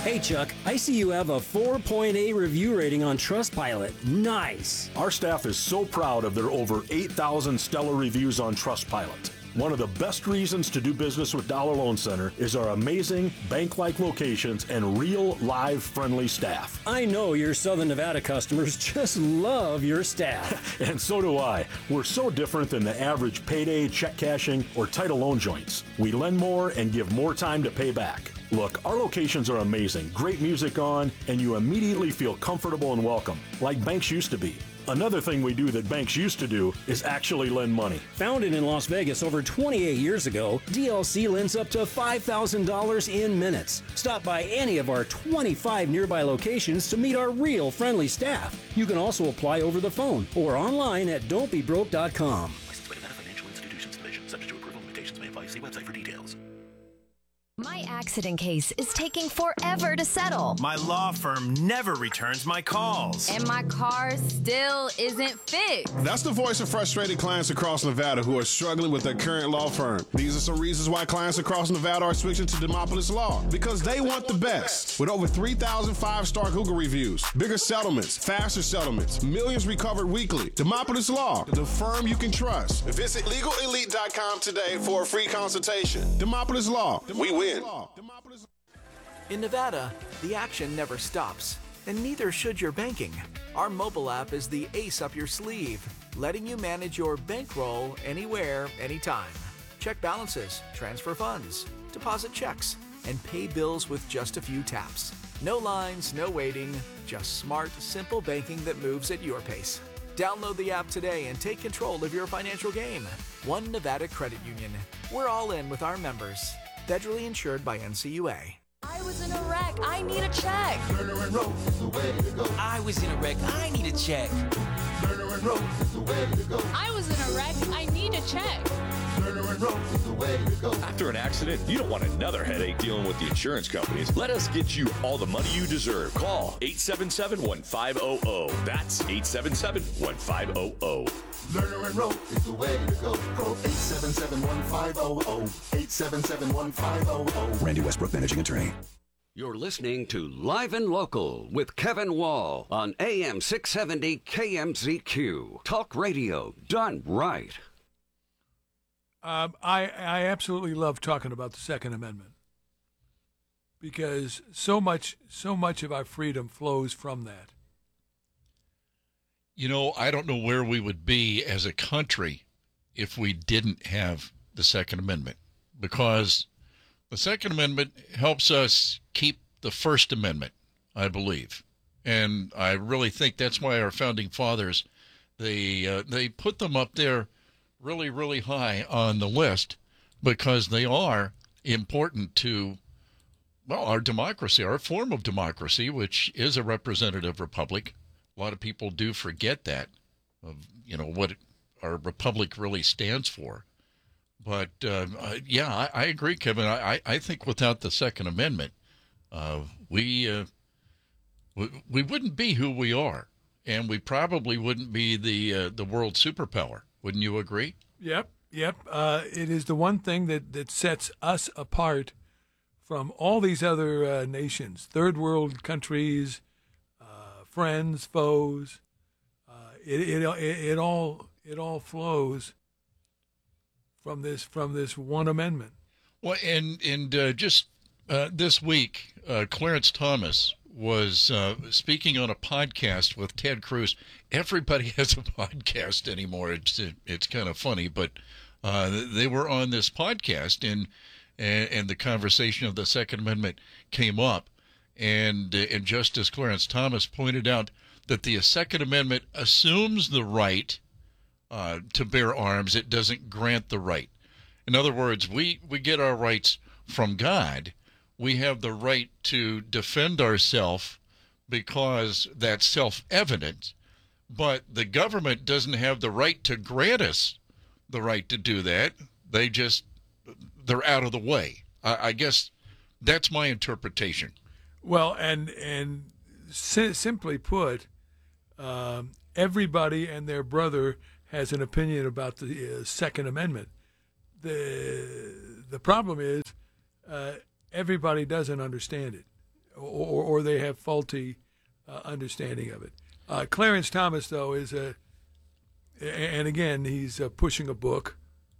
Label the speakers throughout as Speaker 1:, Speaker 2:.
Speaker 1: Hey, Chuck, I see you have a 4.8 review rating on Trustpilot. Nice.
Speaker 2: Our staff is so proud of their over 8,000 stellar reviews on Trustpilot. One of the best reasons to do business with Dollar Loan Center is our amazing bank-like locations and real, live, friendly staff.
Speaker 1: I know your Southern Nevada customers just love your staff.
Speaker 2: And so do I. We're so different than the average payday, check cashing, or title loan joints. We lend more and give more time to pay back. Look, our locations are amazing, great music on, and you immediately feel comfortable and welcome, like banks used to be. Another thing we do that banks used to do is actually lend money.
Speaker 1: Founded in Las Vegas over 28 years ago, DLC lends up to $5,000 in minutes. Stop by any of our 25 nearby locations to meet our real friendly staff. You can also apply over the phone or online at don'tbebroke.com.
Speaker 3: Licensed by Nevada Financial Institutions Division. Subject to approval, limitations may apply. See website for details.
Speaker 4: My accident case is taking forever to settle.
Speaker 5: My law firm never returns my calls.
Speaker 6: And my car still isn't fixed.
Speaker 7: That's the voice of frustrated clients across Nevada who are struggling with their current law firm. These are some reasons why clients across Nevada are switching to Demopolis Law. Because they want the best. With over 3,000 five-star Google reviews, bigger settlements, faster settlements, millions recovered weekly. Demopolis Law, the firm you can trust. Visit LegalElite.com today for a free consultation. Demopolis Law, we win.
Speaker 8: In Nevada, the action never stops, and neither should your banking. Our mobile app is the ace up your sleeve, letting you manage your bankroll anywhere, anytime. Check balances, transfer funds, deposit checks, and pay bills with just a few taps. No lines, no waiting, just smart, simple banking that moves at your pace. Download the app today and take control of your financial game. One Nevada Credit Union. We're all in with our members. Federally insured by NCUA.
Speaker 6: I was in a wreck. I need a check.
Speaker 9: Lerner and Rose is the way to go.
Speaker 10: I was in a wreck. I need a check.
Speaker 9: Lerner and Rose is the way to go.
Speaker 11: I was in a wreck. I need a check.
Speaker 9: Lerner and Rose is the way to go.
Speaker 12: After an accident, you don't want another headache dealing with the insurance companies. Let us get you all the money you deserve. Call 877-1500. That's 877-1500.
Speaker 9: Lerner and Rose is the way to go. Call 877-1500. 877-1500.
Speaker 13: Randy Westbrook, managing attorney.
Speaker 14: You're listening to Live and Local with Kevin Wall on AM 670 KMZQ. Talk radio done right.
Speaker 15: I absolutely love talking about the Second Amendment because so much of our freedom flows from that.
Speaker 16: You know, I don't know where we would be as a country if we didn't have the Second Amendment, because the Second Amendment helps us keep the First Amendment, I believe. And I really think that's why our founding fathers, they put them up there really, really high on the list, because they are important to, well, our democracy, our form of democracy, which is a representative republic. A lot of people do forget that, of, you know, what our republic really stands for. But, yeah, I agree, Kevin. I think without the Second Amendment, we wouldn't be who we are, and we probably wouldn't be the world superpower. Wouldn't you agree?
Speaker 15: Yep. It is the one thing that sets us apart from all these other nations, third world countries, friends, foes. It all flows from this one amendment.
Speaker 16: Well, and just this week, Clarence Thomas was speaking on a podcast with Ted Cruz. Everybody has a podcast anymore. It's kind of funny, but they were on this podcast, and the conversation of the Second Amendment came up, and Justice Clarence Thomas pointed out that the Second Amendment assumes the right to bear arms. It doesn't grant the right. In other words, we get our rights from God. We have the right to defend ourselves because that's self-evident, but the government doesn't have the right to grant us the right to do that. They're out of the way. I guess that's my interpretation.
Speaker 15: Well, and simply put, everybody and their brother has an opinion about the Second Amendment. The problem is everybody doesn't understand it, or they have faulty understanding of it. Clarence Thomas, though, is and again, he's pushing a book.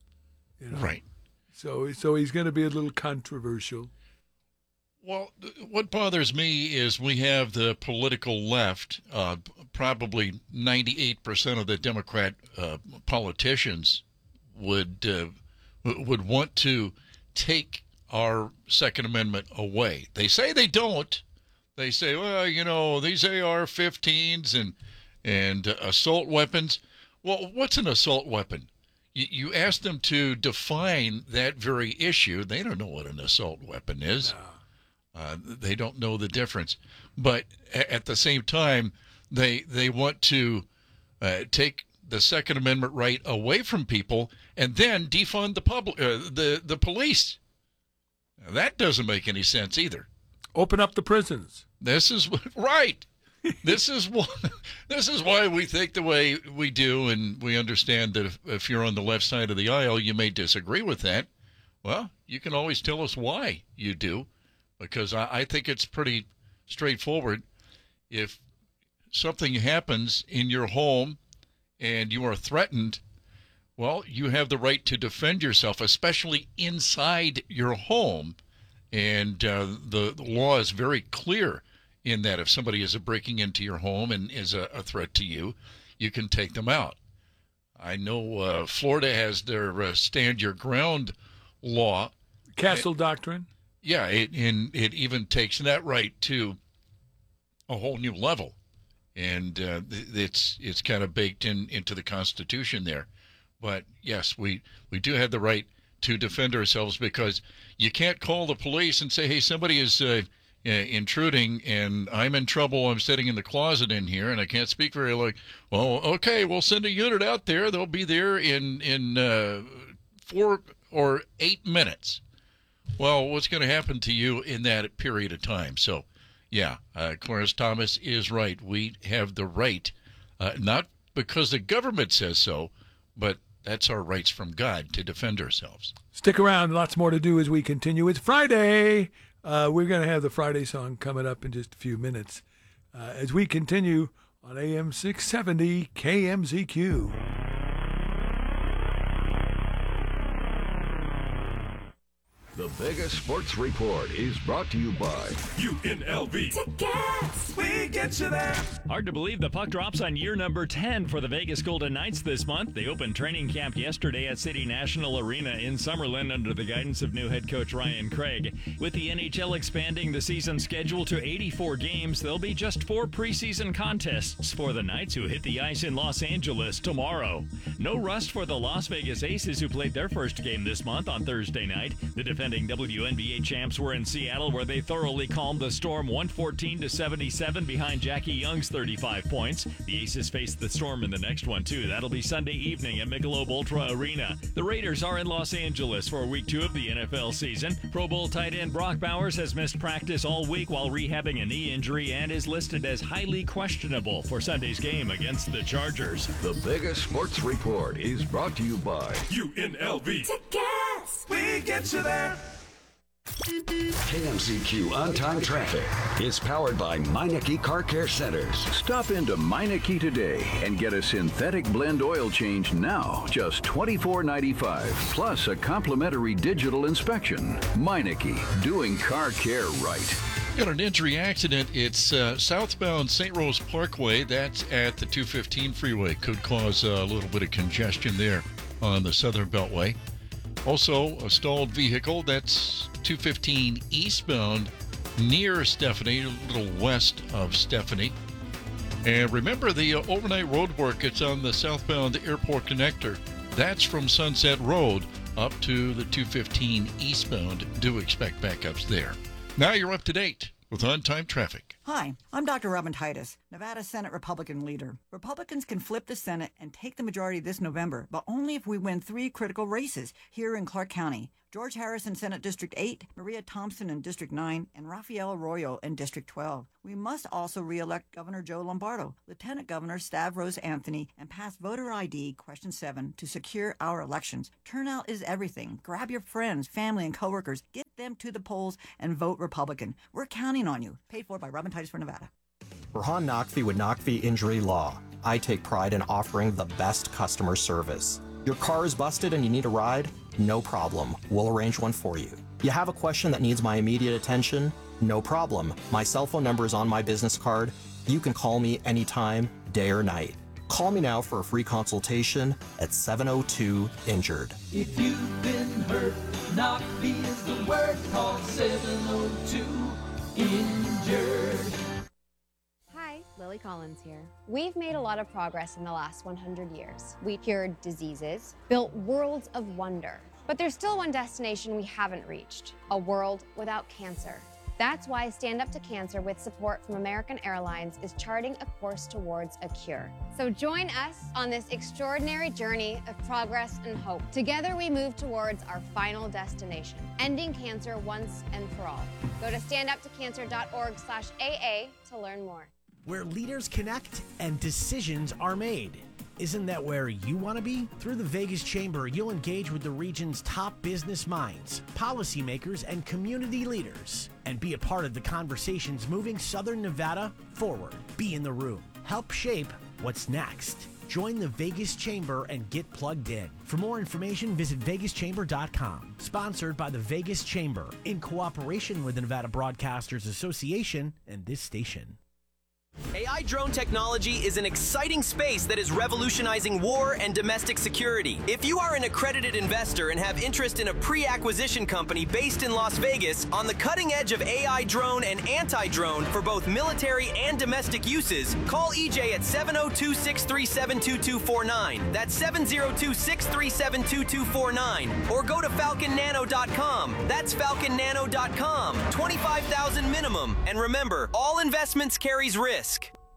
Speaker 16: Right.
Speaker 15: So he's going to be a little controversial.
Speaker 16: Well, what bothers me is we have the political left, probably 98% of the Democrat politicians would want to take our Second Amendment away. They say they don't. They say, well, these AR-15s and assault weapons. Well, what's an assault weapon? You ask them to define that very issue. They don't know what an assault weapon is. They don't know the difference. But at the same time, they want to take the Second Amendment right away from people and then defund the police. Now, that doesn't make any sense either.
Speaker 15: Open up the prisons.
Speaker 16: This is right. This is why we think the way we do, and we understand that if you're on the left side of the aisle, you may disagree with that. Well, you can always tell us why you do, because I think it's pretty straightforward. If something happens in your home and you are threatened, well, you have the right to defend yourself, especially inside your home. And the law is very clear in that if somebody is breaking into your home and is a threat to you, you can take them out. I know Florida has their stand your ground law.
Speaker 15: Castle Doctrine.
Speaker 16: Yeah, it even takes that right to a whole new level. And it's kind of baked into the Constitution there. But, yes, we do have the right to defend ourselves, because you can't call the police and say, hey, somebody is intruding and I'm in trouble. I'm sitting in the closet in here and I can't speak very loud. Well, okay, we'll send a unit out there. They'll be there in 4 or 8 minutes. Well, what's going to happen to you in that period of time? So, yeah, Clarence Thomas is right. We have the right, not because the government says so, but that's our rights from God to defend ourselves.
Speaker 15: Stick around. Lots more to do as we continue. It's Friday. We're going to have the Friday song coming up in just a few minutes as we continue on AM 670 KMZQ.
Speaker 14: The biggest sports report is brought to you by
Speaker 13: UNLV. Tickets! We get you there.
Speaker 17: Hard to believe the puck drops on year number 10 for the Vegas Golden Knights this month. They opened training camp yesterday at City National Arena in Summerlin under the guidance of new head coach Ryan Craig. With the NHL expanding the season schedule to 84 games, there'll be just 4 preseason contests for the Knights, who hit the ice in Los Angeles tomorrow. No rust for the Las Vegas Aces, who played their first game this month on Thursday night. The defending WNBA champs were in Seattle, where they thoroughly calmed the Storm 114-77 behind Jackie Young's 35 points. The Aces face the Storm in the next one, too. That'll be Sunday evening at Michelob Ultra Arena. The Raiders are in Los Angeles for Week 2 of the NFL season. Pro Bowl tight end Brock Bowers has missed practice all week while rehabbing a knee injury and is listed as highly questionable for Sunday's game against the Chargers.
Speaker 14: The biggest sports report is brought to you by
Speaker 13: UNLV. Tickets! We get you there.
Speaker 14: KMZQ On-Time Traffic is powered by Meineke Car Care Centers.
Speaker 18: Stop into Meineke today and get a synthetic blend oil change now, just $24.95, plus a complimentary digital inspection. Meineke, doing car care right.
Speaker 16: Got an injury accident. It's southbound St. Rose Parkway. That's at the 215 freeway. Could cause a little bit of congestion there on the Southern Beltway. Also, a stalled vehicle. That's 215 eastbound near Stephanie, a little west of Stephanie. And remember the overnight road work. It's on the southbound airport connector. That's from Sunset Road up to the 215 eastbound. Do expect backups there. Now you're up to date with On-Time Traffic.
Speaker 19: Hi, I'm Dr. Robin Titus, Nevada Senate Republican leader. Republicans can flip the Senate and take the majority this November, but only if we win 3 critical races here in Clark County. George Harris in Senate District 8, Maria Thompson in District 9, and Rafael Arroyo in District 12. We must also re-elect Governor Joe Lombardo, Lieutenant Governor Stavros Anthony, and pass voter ID Question 7 to secure our elections. Turnout is everything. Grab your friends, family, and coworkers. Get them to the polls and vote Republican. We're counting on you. Paid for by Robin Titus for Nevada.
Speaker 20: Burhan Naqvi with Naqvi Injury Law. I take pride in offering the best customer service. Your car is busted and you need a ride? No problem. We'll arrange one for you. You have a question that needs my immediate attention? No problem. My cell phone number is on my business card. You can call me anytime, day or night. Call me now for a free consultation at 702-INJURED.
Speaker 21: If you've been hurt, Naqvi is the word. Call 702-INJURED.
Speaker 22: Hi, Lily Collins here. We've made a lot of progress in the last 100 years. We cured diseases, built worlds of wonder. But there's still one destination we haven't reached, a world without cancer. That's why Stand Up to Cancer, with support from American Airlines, is charting a course towards a cure. So join us on this extraordinary journey of progress and hope. Together we move towards our final destination, ending cancer once and for all. Go to standuptocancer.org/AA to learn more.
Speaker 23: Where leaders connect and decisions are made. Isn't that where you want to be? Through the Vegas Chamber, you'll engage with the region's top business minds, policymakers, and community leaders, and be a part of the conversations moving Southern Nevada forward. Be in the room. Help shape what's next. Join the Vegas Chamber and get plugged in. For more information, visit vegaschamber.com. Sponsored by the Vegas Chamber, in cooperation with the Nevada Broadcasters Association and this station.
Speaker 24: AI drone technology is an exciting space that is revolutionizing war and domestic security. If you are an accredited investor and have interest in a pre-acquisition company based in Las Vegas on the cutting edge of AI drone and anti-drone for both military and domestic uses, call EJ at 702-637-2249. That's 702-637-2249. Or go to falconnano.com. That's falconnano.com. $25,000 minimum. And remember, all investments carries risk.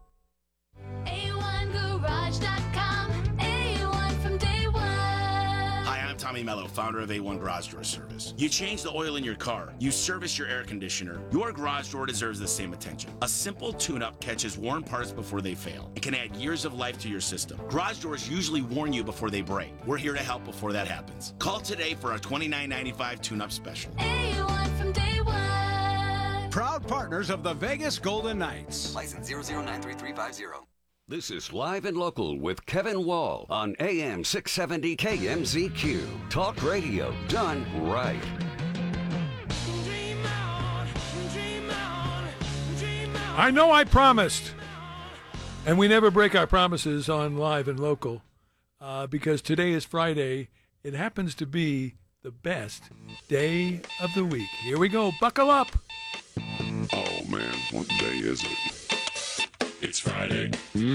Speaker 25: A1Garage.com. A1 from day one.
Speaker 26: Hi, I'm Tommy Mello, founder of A1 Garage Door Service. You change the oil in your car, you service your air conditioner, your garage door deserves the same attention. A simple tune-up catches worn parts before they fail. It can add years of life to your system. Garage doors usually warn you before they break. We're here to help before that happens. Call today for our $29.95 tune-up special.
Speaker 25: A1 from day one.
Speaker 27: Proud partners of the Vegas Golden Knights.
Speaker 14: License 0093350. This is Live and Local with Kevin Wall on AM 670 KMZQ. Talk radio done right.
Speaker 15: I know I promised, and we never break our promises on Live and Local, because today is Friday. It happens to be the best day of the week. Here we go. Buckle up.
Speaker 28: Oh, man, what day is it? It's Friday.